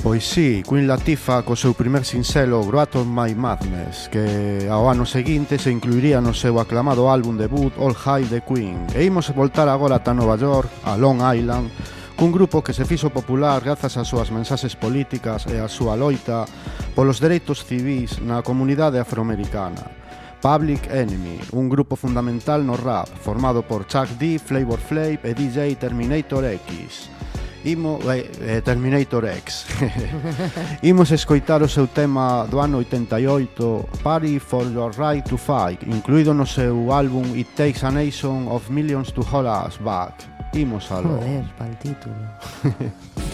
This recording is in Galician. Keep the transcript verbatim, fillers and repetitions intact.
Pois sí, Queen Latifah co seu primer sinxelo Grow Out of My Madness, que ao ano seguinte se incluiría no seu aclamado álbum debut All Hail the Queen. E imos voltar agora ata Nova York, a Long Island, cun grupo que se fixo popular grazas ás súas mensaxes políticas e a súa loita polos dereitos civis na comunidade afroamericana. Public Enemy, un grupo fundamental no rap, formado por Chuck D, Flavor Flav e D J Terminator X. Imo, eh, eh, Terminator X. Imos escoitar o seu tema do ano oitenta e oito, Party for Your Right to Fight, incluído no seu álbum It Takes a Nation of Millions to Hold Us Back. Imos aló. Joder, pa'l título.